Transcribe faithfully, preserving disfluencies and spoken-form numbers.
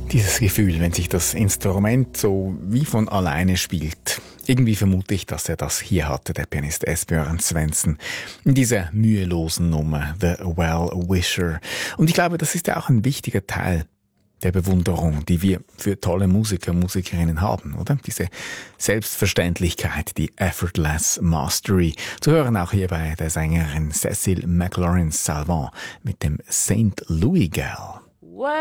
Dieses Gefühl, wenn sich das Instrument so wie von alleine spielt. Irgendwie vermute ich, dass er das hier hatte, der Pianist Esbjörn Svensson, in dieser mühelosen Nummer, The Well-Wisher. Und ich glaube, das ist ja auch ein wichtiger Teil der Bewunderung, die wir für tolle Musiker, Musikerinnen haben, oder? Diese Selbstverständlichkeit, die effortless mastery. Zu hören auch hier bei der Sängerin Cécile McLaurin-Salvant mit dem Saint Louis Gal.